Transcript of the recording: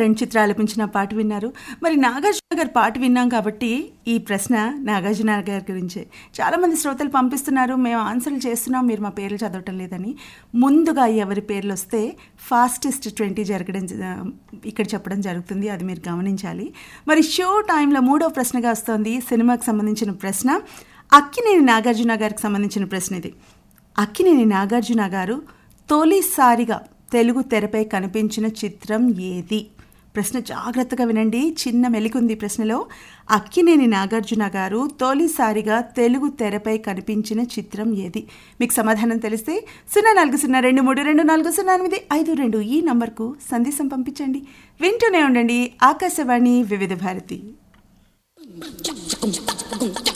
రెండు చిత్రాలు ఆలపించిన పాట విన్నారు. మరి నాగార్జున గారి పాట విన్నాం కాబట్టి ఈ ప్రశ్న నాగార్జున గారి గురించే. చాలామంది శ్రోతలు పంపిస్తున్నారు, మేము ఆన్సర్లు చేస్తున్నాం, మీరు మా పేర్లు చదవటం లేదని. ముందుగా ఎవరి పేర్లు వస్తే ఫాస్టెస్ట్ 20 జరగడం ఇక్కడ చెప్పడం జరుగుతుంది, అది మీరు గమనించాలి. మరి షో టైంలో 3వ ప్రశ్నగా వస్తుంది సినిమాకి సంబంధించిన ప్రశ్న. అక్కినేని నాగార్జున గారికి సంబంధించిన ప్రశ్న ఇది. అక్కినేని నాగార్జున గారు తొలిసారిగా తెలుగు తెరపై కనిపించిన చిత్రం ఏది? ప్రశ్న జాగ్రత్తగా వినండి, చిన్న మెలికుంది ప్రశ్నలో. అక్కినేని నాగార్జున గారు తొలిసారిగా తెలుగు తెరపై కనిపించిన చిత్రం ఏది? మీకు సమాధానం తెలిస్తే 040232400852 ఈ నంబర్కు సందేశం పంపించండి. వింటూనే ఉండండి ఆకాశవాణి వివిధ భారతి.